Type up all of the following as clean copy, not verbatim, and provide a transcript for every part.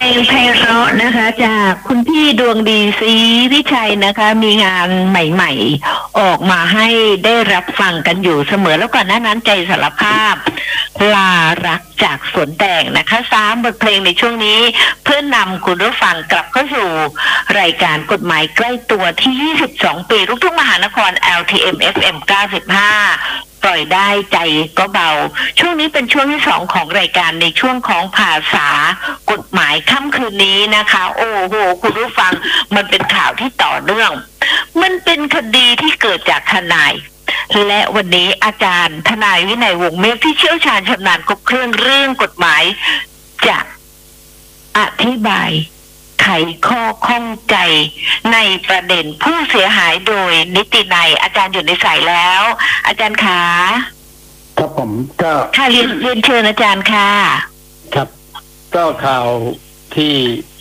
ไพเราะนะคะจากคุณพี่ดวงดีศรีวิชัยนะคะมีงานใหม่ๆออกมาให้ได้รับฟังกันอยู่เสมอแล้วก่อนหน้านั้นใจสารภาพลารักจากสวนแตงนะคะ3 บทเพลงในช่วงนี้เพื่อนำคุณผู้ฟังกลับเข้าสู่รายการกฎหมายใกล้ตัวที่22ปีลูกทุ่งมหานคร LTM FM 95ปล่อยได้ใจก็เบาช่วงนี้เป็นช่วงที่2ของรายการในช่วงของภาษากฎหมายค่ำคืนนี้นะคะโอ้โหคุณผู้ฟังมันเป็นข่าวที่ต่อเนื่องมันเป็นคดีที่เกิดจากทนายและวันนี้อาจารย์ทนายวินัยวงศ์เมฆที่เชี่ยวชาญชำนาญครบเครื่องเรื่องกฎหมายจะอธิบายไขข้อข้องใจในประเด็นผู้เสียหายโดยนิตินัยอาจารย์อยู่ในสายแล้ว อาจารย์ขาครับผมก็ค่ะเรียนเชิญอาจารย์ค่ะครับก็ข่าวที่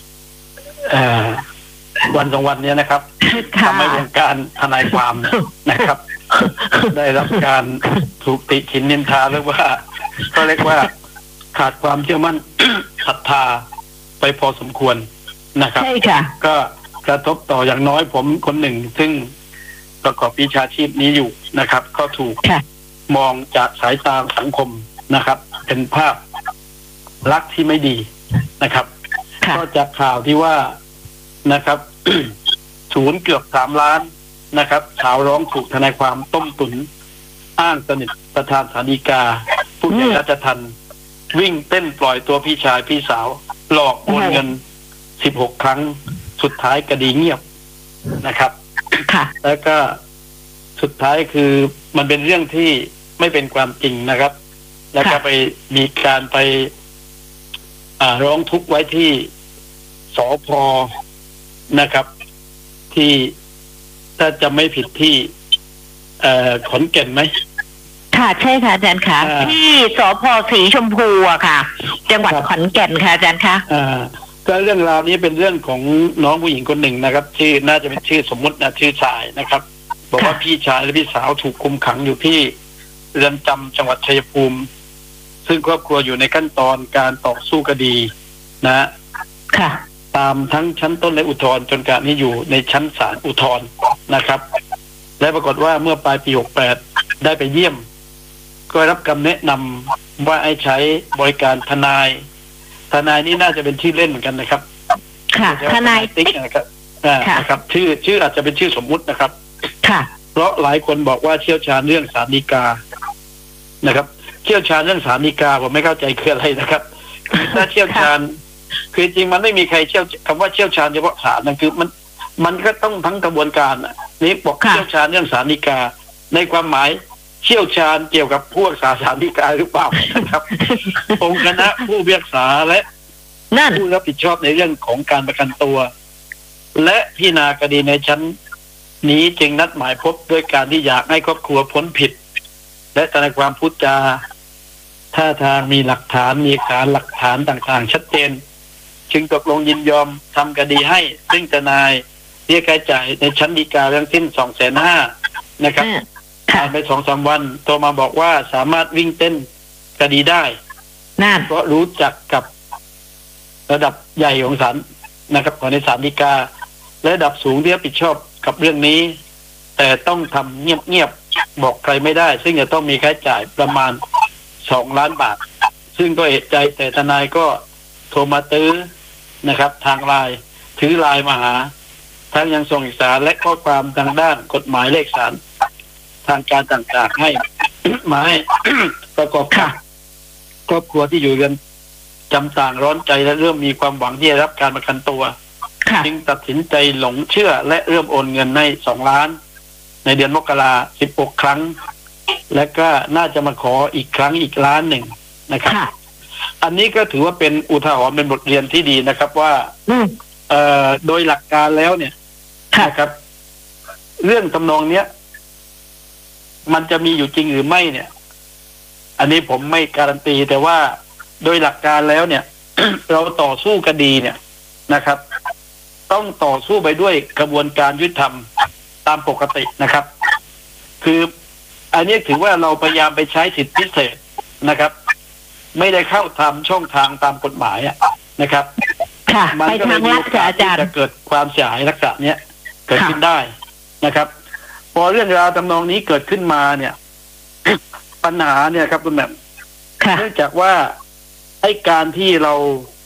วันสองวันนี้นะครับทำให้วงการทนายความนะครับ ได้รับการถูกติฉินนินทาหรือว่าก็เรียกว่าขาดความเชื่อมั่น ศรัทธาไปพอสมควรนะครับใช่ค่ะก็กระทบต่ออย่างน้อยผมคนหนึ่งซึ่งประกอบวิชาชีพนี้อยู่นะครับ ก็ถูกมองจากสายตาสังคมนะครับเป็นภาพลักษณ์ที่ไม่ดีนะครับก็จากข่าวที่ว่านะครับ ศูนย์เกือบ3 ล้านนะครับข่าวร้องถูกทนายความต้มตุ๋นอ้างสนิทประธานศาลฎีกาผู้ใหญ่ราชทัณฑ์วิ่งเต้นปล่อยตัวพี่ชายพี่สาวหลอกโอนเงิน16 ครั้งสุดท้ายคดีเงียบนะครับแล้วก็สุดท้ายคือมันเป็นเรื่องที่ไม่เป็นความจริงนะครับแล้วก็ไปมีการไปร้องทุกข์ไว้ที่สภ.นะครับที่ถ้าจะไม่ผิดที่ขอนแก่นไหมค่ะใช่ค่ะอาจารย์ค่ะที่สภ.สีชมพูอะค่ะจังหวัดขอนแก่นค่ะอาจารย์คะก็เรื่องราวนี้เป็นเรื่องของน้องผู้หญิงคนหนึ่งนะครับชื่อน่าจะเป็นชื่อสมมุตินะชื่อชายนะครับบอกว่าพี่ชายและพี่สาวถูกคุมขังอยู่ที่เรือนจำจังหวัดชัยภูมิซึ่งครอบครัวอยู่ในขั้นตอนการต่อสู้คดีนะค่ะตามทั้งชั้นต้นและอุทธรณ์จนการนี้อยู่ในชั้นศาลอุทธรณ์นะครับและปรากฏว่าเมื่อปลายปี68ได้ไปเยี่ยมก็รับคำแนะนำว่าให้ใช้บริการทนายนี่น่าจะเป็นชื่อเล่นเหมือนกันนะครับค่ะทนายติ๊กนะครับนะครับชื่ออาจจะเป็นชื่อสมมุตินะครับค่ะเพราะหลายคนบอกว่าเชี่ยวชาญเรื่องศาลฎีกานะครับเชี่ยวชาญเรื่องศาลฎีกาผมไม่เข้าใจคืออะไรนะครับคือถ้าเชี่ยวชาญคือจริงมันไม่มีใครคำว่าเชี่ยวชาญเฉพาะศาลนั่นคือมันก็ต้องทั้งกระบวนการนี้บอกเชี่ยวชาญเรื่องศาลฎีกาในความหมายเชี่ยวชาญเกี่ยวกับผู้รักษาศาลฎีกาหรือเปล่านะครับองค์คณะผู้พิพากษาและผู้รับผิดชอบในเรื่องของการประกันตัวและพิจารณาคดีในชั้นนี้จึงนัดหมายพบด้วยการที่อยากให้ครอบครัวพ้นผิดและทนายความพูดจาท่าทางมีหลักฐานมีเอกสารหลักฐานต่างๆชัดเจนจึงตกลงยินยอมทำคดีให้ซึ่งทนายเรียกค่าใช้จ่ายในชั้นฎีกาทั้งสิ้น 250,000 นะครับผ่านไป 2-3 วันโทรมาบอกว่าสามารถวิ่งเต้นคดีได้เพราะรู้จักกับระดับใหญ่ของศาลนะครับของในศาลฎีกาและระดับสูงที่รับผิดชอบกับเรื่องนี้แต่ต้องทำเงียบๆบอกใครไม่ได้ซึ่งจะต้องมีค่าใช้จ่ายประมาณ2 ล้านบาทซึ่งก็เอะใจแต่ทนายก็โทรมาตื้อนะครับทางไลน์ถือไลน์มาหาทั้งยังส่งเอกสารและข้อความทางด้านกฎหมายเลขสารทางการต่างๆให้ มาให้ ประกอบกับครอบครัวที่อยู่กันจำต่างร้อนใจและเริ่มมีความหวังที่จะรับการประกันตัวจึงตัดสินใจหลงเชื่อและเริ่มโอนเงินให้2 ล้านในเดือนมกราคม16 ครั้งและก็น่าจะมาขออีกครั้งอีก1 ล้านนะครับอันนี้ก็ถือว่าเป็นอุทาหรณ์เป็นบทเรียนที่ดีนะครับว่าโดยหลักการแล้วเนี่ยนะครับเรื่องทำนองเนี้ยมันจะมีอยู่จริงหรือไม่เนี่ยอันนี้ผมไม่การันตีแต่ว่าโดยหลักการแล้วเนี่ย เราต่อสู้คดีเนี่ยนะครับต้องต่อสู้ไปด้วยกระบวนการยุติธรรมตามปกตินะครับคืออันนี้ถือว่าเราพยายามไปใช้สิทธิพิเศษนะครับไม่ได้เข้าทำช่องทางตามกฎหมายนะครับค่ะมัไปก็เลทาย งมีลัโอดกาค่ะสอาที่จารย์จะเกิดความเสียหายลักษณะเนี้ยเกิดค่ะขึ้นได้นะครับ พอเรื่องราวทำนองนี้เกิดขึ้นมาเนี่ย ปัญหาเนี่ยครับคุณแม่ค่ะเนื่องจากว่าไอ้การที่เรา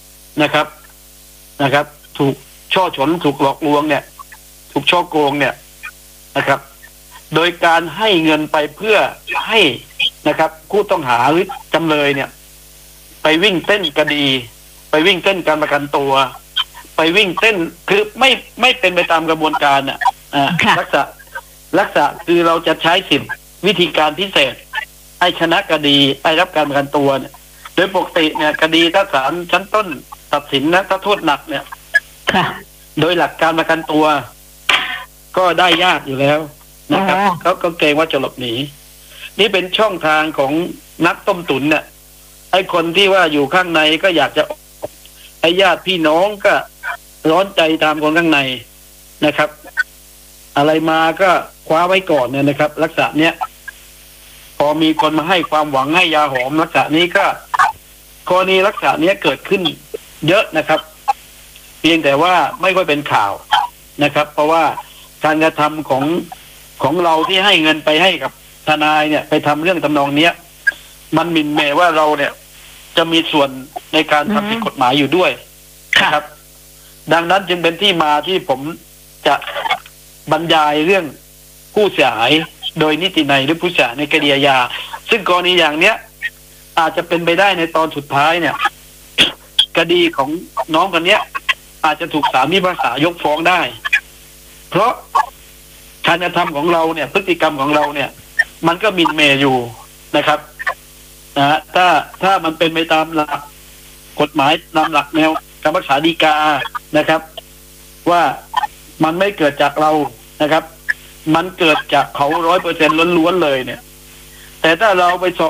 นะครับ ถูกช่อฉนถูกหลอกลวงเนี่ย ถูกช่อโกงเนี่ยนะครับ โดยการให้เงินไปเพื่อให้นะครับผู้ต้องหาหรือจำเลยเนี่ย ไปวิ่งเต้นคดี ไปวิ่งเต้นการประกันตัว ไปวิ่งเต้นคือไม่เป็นไปตามกระบวนการอ่ะค่ะลักษณะคือเราจะใช้สิทธิวิธีการพิเศษให้ชนะคดีให้รับการประกันตัวเนี่ยโดยปกติเนี่ยคดีถ้าศาลชั้นต้นตัดสินนะถ้าโทษหนักเนี่ยค่ะโดยหลักการประกันตัว ก็ได้ยากอยู่แล้วนะครับอ๋อเขาก็เกรงว่าจะหลบหนีนี่เป็นช่องทางของนักต้มตุ๋นเนี่ยไอ้คนที่ว่าอยู่ข้างในก็อยากจะไอ้ญาติพี่น้องก็ร้อนใจตามคนข้างในนะครับ อะไรมาก็คว้าไว้ก่อนเนี่ยนะครับ ลักษณะเนี้ยพอมีคนมาให้ความหวังให้ยาหอมลักษณะนี้ก็กรณีลักษณะเนี้ยเกิดขึ้นเยอะนะครับ เพียงแต่ว่าไม่ค่อยเป็นข่าวนะครับ เพราะว่าการกระทำของเราที่ให้เงินไปให้กับทนายเนี่ย ไปทำเรื่องทำนองเนี้ย มันหมิ่นเหม่ว่าเราเนี่ย จะมีส่วนในการทำผิดกฎหมายอยู่ด้วยค่ะนะครับ ดังนั้นจึงเป็นที่มาที่ผมจะบรรยายเรื่องผู้เสียหายโดยนิตินัยหรือผู้เสียหายในคดีอาญาซึ่งกรณีอย่างเนี้ย อาจจะเป็นไปได้ในตอนสุดท้ายเนี่ย คดีของน้องคนเนี้ย อาจจะถูกศาลพิพากษายกฟ้องได้ เพราะการกระทำของเราเนี่ย พฤติกรรมของเราเนี่ย มันก็หมิ่นเหม่อยู่นะครับนะฮะถ้ามันเป็นไปตามหลักกฎหมายตามหลักแนวคำพิพากษาฎีกานะครับ ว่ามันไม่เกิดจากเรานะครับ มันเกิดจากเขา100%ล้วนๆเลยเนี่ย แต่ถ้าเราไปสอบ